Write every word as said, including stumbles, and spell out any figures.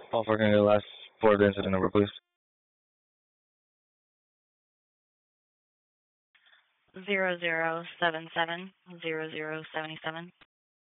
Paul, for the last four of the incident number, please. Zero zero seven seven zero zero seventy seven.